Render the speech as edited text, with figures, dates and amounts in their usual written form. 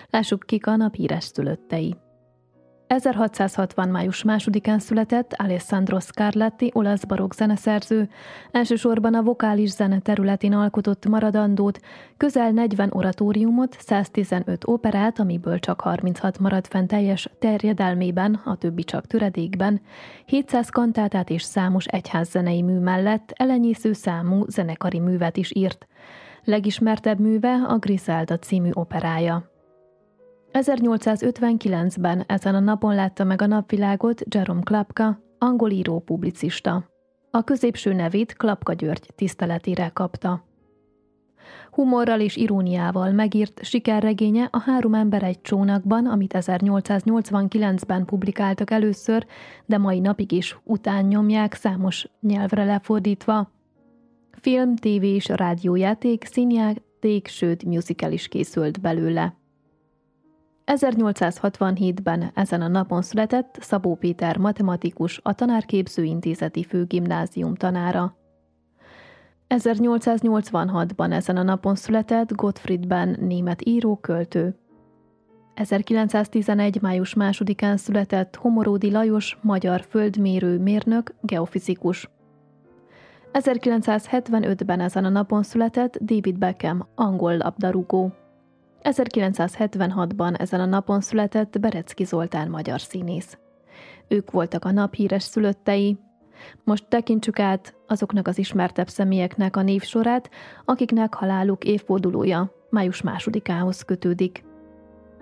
Lássuk, kik a nap híres szülöttei. 1660. május 2-án született Alessandro Scarlatti, olasz barokk zeneszerző, elsősorban a vokális zene területén alkotott maradandót, közel 40 oratóriumot, 115 operát, amiből csak 36 maradt fenn teljes terjedelmében, a többi csak töredékben, 700 kantátát és számos egyházzenei mű mellett elenyésző számú zenekari művet is írt. Legismertebb műve a Griselda című operája. 1859-ben ezen a napon látta meg a napvilágot Jerome Klapka, angol író-publicista. A középső nevét Klapka György tiszteletére kapta. Humorral és iróniával megírt sikerregénye A 3 ember egy csónakban, amit 1889-ben publikáltak először, de mai napig is utánnyomják számos nyelvre lefordítva. Film, tévé és rádiójáték, színjáték, sőt musical is készült belőle. 1867-ben ezen a napon született Szabó Péter matematikus, a Tanárképző Intézeti Főgimnázium tanára. 1886-ban ezen a napon született Gottfried Benn német író, költő. 1911. május 2-án született Homoródi Lajos magyar földmérő mérnök, geofizikus. 1975-ben ezen a napon született David Beckham, angol labdarúgó. 1976-ban ezen a napon született Berecki Zoltán magyar színész. Ők voltak a nap híres szülöttei. Most tekintsük át azoknak az ismertebb személyeknek a névsorát, akiknek haláluk évfordulója május 2-ához kötődik.